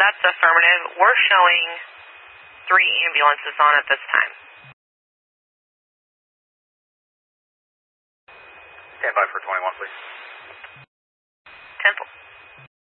that's affirmative. We're showing 3 ambulances on at this time. Stand by for 21, please.